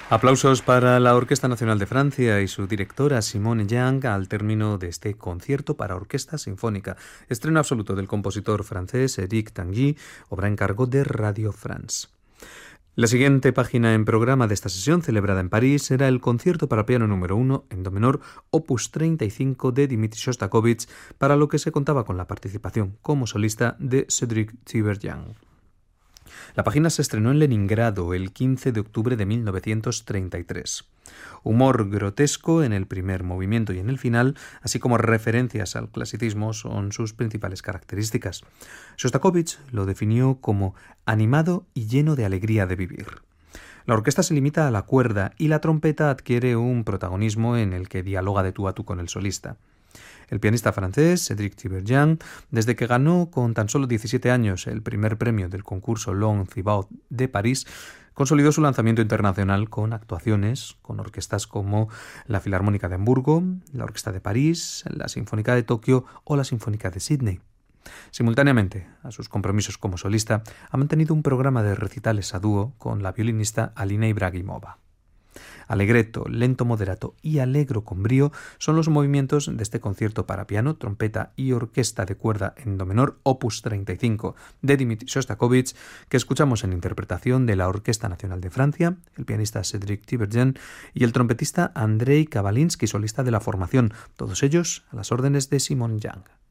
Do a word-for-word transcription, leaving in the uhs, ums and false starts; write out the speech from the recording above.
Aplausos para la Orquesta Nacional de Francia y su directora Simone Yang al término de este concierto para orquesta sinfónica, estreno absoluto del compositor francés Éric Tanguy, obra en cargo de Radio France. La siguiente página en programa de esta sesión, celebrada en París, será el concierto para piano número uno en do menor, opus treinta y cinco de Dmitri Shostakovich, para lo que se contaba con la participación como solista de Cédric Tiberghien. La página se estrenó en Leningrado el quince de octubre de mil novecientos treinta y tres. Humor grotesco en el primer movimiento y en el final, así como referencias al clasicismo, son sus principales características. Shostakovich lo definió como animado y lleno de alegría de vivir. La orquesta se limita a la cuerda y la trompeta adquiere un protagonismo en el que dialoga de tú a tú con el solista. El pianista francés Cédric Tiberghien, desde que ganó con tan solo diecisiete años el primer premio del concurso Long Thibaut de París, consolidó su lanzamiento internacional con actuaciones con orquestas como la Filarmónica de Hamburgo, la Orquesta de París, la Sinfónica de Tokio o la Sinfónica de Sídney. Simultáneamente a sus compromisos como solista, ha mantenido un programa de recitales a dúo con la violinista Alina Ibragimova. Alegreto, lento moderato y alegro con brío son los movimientos de este concierto para piano, trompeta y orquesta de cuerda en do menor, opus treinta y cinco de Dmitri Shostakovich, que escuchamos en interpretación de la Orquesta Nacional de Francia, el pianista Cédric Tiberghien y el trompetista Andrei Kavalinsky, solista de la formación, todos ellos a las órdenes de Simone Yang.